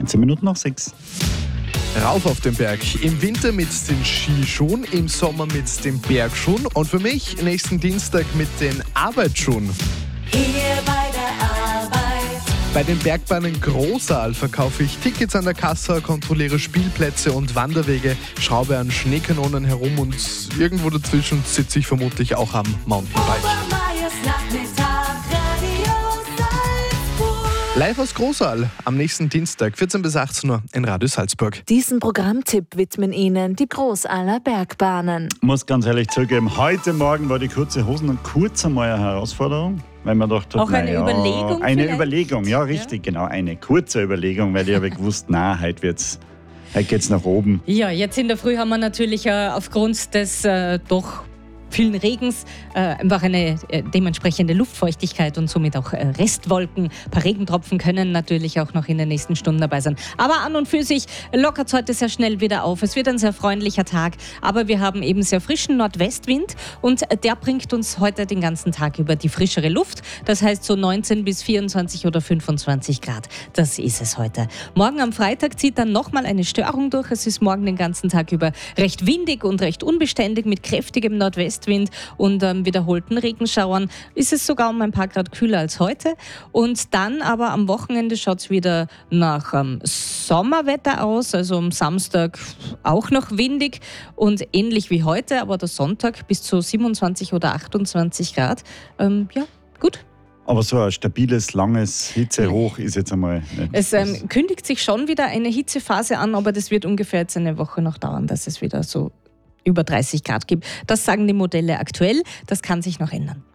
19 Minuten nach 6. Rauf auf den Berg. Im Winter mit den Skischuhen, im Sommer mit den Bergschuhen und für mich nächsten Dienstag mit den Arbeitsschuhen. Hier bei der Arbeit. Bei den Bergbahnen Großaal verkaufe ich Tickets an der Kasse, kontrolliere Spielplätze und Wanderwege, schraube an Schneekanonen herum und irgendwo dazwischen sitze ich vermutlich auch am Mountainbike. Obermeiers Nachmittag, Radio Salzburg. Live aus Großaal am nächsten Dienstag, 14 bis 18 Uhr in Radio Salzburg. Diesen Programmtipp widmen Ihnen die Großaler Bergbahnen. Ich muss ganz ehrlich zugeben, heute Morgen war die kurze Hosen und kurz einmal eine Herausforderung, weil man dachte, Auch eine Überlegung Eine vielleicht? Überlegung, ja richtig, genau, eine kurze Überlegung, weil ich habe gewusst, heute geht's nach oben. Ja, jetzt in der Früh haben wir natürlich aufgrund des doch vielen Regens einfach eine dementsprechende Luftfeuchtigkeit und somit auch Restwolken. Ein paar Regentropfen können natürlich auch noch in den nächsten Stunden dabei sein. Aber an und für sich lockert es heute sehr schnell wieder auf. Es wird ein sehr freundlicher Tag, aber wir haben eben sehr frischen Nordwestwind und der bringt uns heute den ganzen Tag über die frischere Luft. Das heißt so 19 bis 24 oder 25 Grad. Das ist es heute. Morgen am Freitag zieht dann nochmal eine Störung durch. Es ist morgen den ganzen Tag über recht windig und recht unbeständig mit kräftigem Nordwestwind und wiederholten Regenschauern. Ist es sogar um ein paar Grad kühler als heute. Und dann aber am Wochenende schaut es wieder nach Sommerwetter aus. Also am Samstag auch noch windig und ähnlich wie heute, aber der Sonntag bis zu 27 oder 28 Grad. Ja, gut. Aber so ein stabiles, langes Hitzehoch ist jetzt einmal nicht. Es kündigt sich schon wieder eine Hitzephase an, aber das wird ungefähr jetzt eine Woche noch dauern, dass es wieder so über 30 Grad gibt. Das sagen die Modelle aktuell. Das kann sich noch ändern.